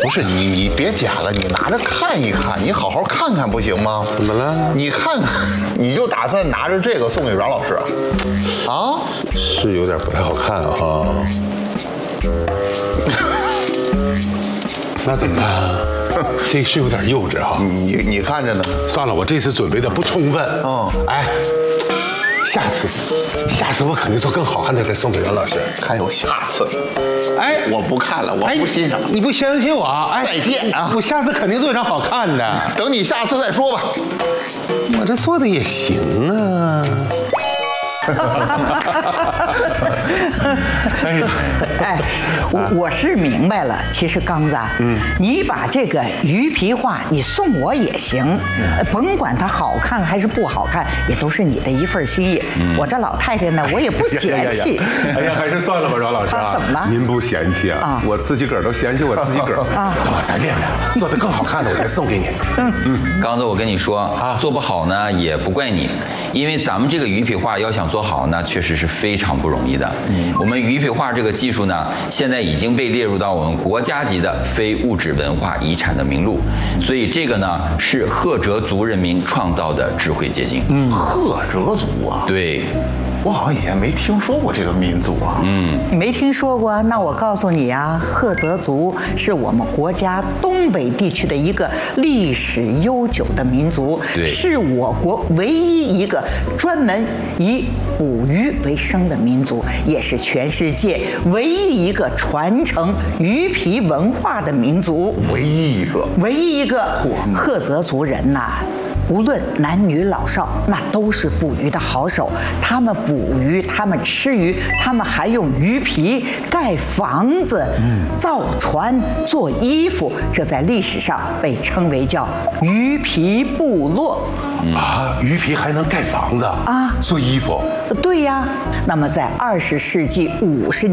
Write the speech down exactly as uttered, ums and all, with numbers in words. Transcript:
不是你，你别假了，你拿着看一看，你好好看看不行吗？ 怎么了？ 你看看，你就打算拿着这个送给阮老师啊？啊？ 是有点不太好看哈。那怎么办啊？这是有点幼稚哈。 你你看着呢？ 算了，我这次准备的不充分。 嗯， 哎，下次，下次我肯定做更好看的再送给阮老师。 还有下次？ 哎， 我不看了，我不欣赏了。 你不相信我？哎， 再见啊！ 我下次肯定做一张好看的。 等你下次再说吧。 我这做的也行啊。 哎哎，我我是明白了。其实刚子，嗯，你把这个鱼皮画你送我也行，甭管它好看还是不好看，也都是你的一份心意。我这老太太呢，我也不嫌弃。 哎呀，还是算了吧，阮老师啊。 怎么了？ 您不嫌弃啊？我自己个儿都嫌弃我自己个儿啊。等我再练练，做的更好看的，我再送给你。 嗯嗯，刚子，我跟你说啊，做不好呢也不怪你，因为咱们这个鱼皮画要想做好呢，确实是非常不容易的。嗯，我们鱼皮画这个技术呢，现在已经被列入到我们国家级的非物质文化遗产的名录，所以这个呢是赫哲族人民创造的智慧结晶。 嗯，赫哲族啊， 对， 我好像以前没听说过这个民族啊。 嗯， 你没听说过？那我告诉你啊，赫哲族是我们国家东北地区的一个历史悠久的民族，是我国唯一一个专门以捕鱼为生的民族，也是全世界唯一一个传承鱼皮文化的民族。 唯一一个， 唯一一个赫哲族人呐、啊。无论男女老少，那都是捕鱼的好手。他们捕鱼，他们吃鱼，他们还用鱼皮盖房子、造船、做衣服。这在历史上被称为叫鱼皮部落。 啊，鱼皮还能盖房子啊？做衣服？ 对呀。那么在二十世纪五十